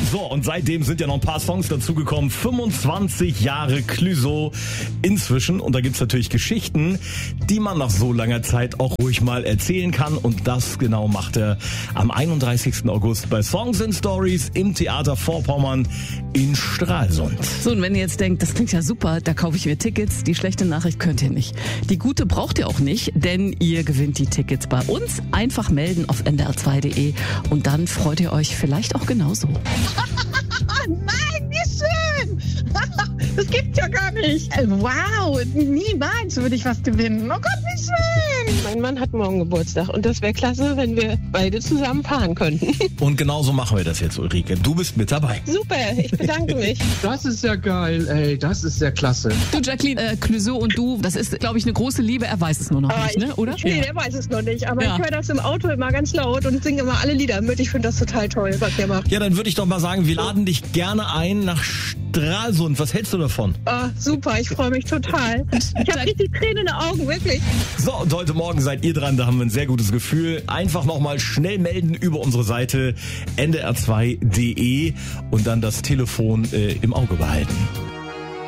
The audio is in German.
So, und seitdem sind ja noch ein paar Songs dazugekommen. 25 Jahre Clouseau inzwischen. Und da gibt's natürlich Geschichten, die man nach so langer Zeit auch ruhig mal erzählen kann. Und das genau macht er am 31. August bei Songs and Stories im Theater Vorpommern in Stralsund. So, und wenn ihr jetzt denkt, das klingt ja super, da kaufe ich mir Tickets. Die schlechte Nachricht könnt ihr nicht. Die gute braucht ihr auch nicht, denn ihr gewinnt die Tickets bei uns. Einfach melden auf ndr2.de und dann freut ihr euch vielleicht auch genauso. Nein, wie schön! Das gibt's ja gar nicht. Wow, niemals würde ich was gewinnen. Oh Gott, wie schön! Mein Mann hat morgen Geburtstag und das wäre klasse, wenn wir beide zusammen fahren könnten. Und genauso machen wir das jetzt, Ulrike. Du bist mit dabei. Super, ich bedanke mich. Das ist ja geil, ey. Das ist ja klasse. Du, Jacqueline, Clouseau und du, das ist, glaube ich, eine große Liebe. Er weiß es nur noch nicht, ne? Oder? Nee, der weiß es noch nicht. Aber Ja. ich höre das im Auto immer ganz laut und singe immer alle Lieder mit. Ich finde das total toll, was der macht. Ja, dann würde ich doch mal sagen, wir laden dich gerne ein nach Stralsund. Was hältst du davon? Super, ich freue mich total. Ich habe richtig Tränen in den Augen, wirklich. So, und heute Morgen seid ihr dran, da haben wir ein sehr gutes Gefühl. Einfach nochmal schnell melden über unsere Seite ndr2.de und dann das Telefon im Auge behalten.